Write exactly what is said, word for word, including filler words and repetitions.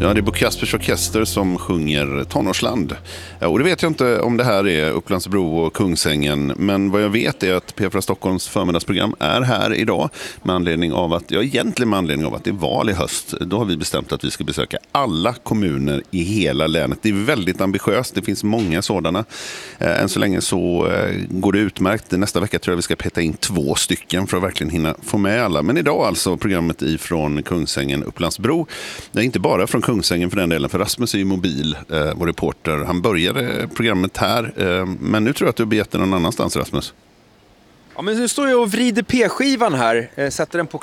Ja, det är Bo Kaspers Orkester som sjunger Tonårsland. Ja, och det vet jag inte om det här är Upplandsbro och Kungsängen, men vad jag vet är att P fyra Stockholms förmiddagsprogram är här idag med anledning av att, ja egentligen med anledning av att det är val i höst. Då har vi bestämt att vi ska besöka alla kommuner i hela länet. Det är väldigt ambitiöst, det finns många sådana. Än så länge så går det utmärkt. Nästa vecka tror jag vi ska peta in två stycken för att verkligen hinna få med alla. Men idag alltså programmet ifrån Kungsängen, Upplandsbro. Det är inte bara från Kungsängen för den delen, för Rasmus är ju mobil, eh, vår reporter. Han började programmet här, eh, men nu tror jag att du har begett någon annanstans, Rasmus. Ja, men nu står jag och vrider P-skivan här, eh, sätter den på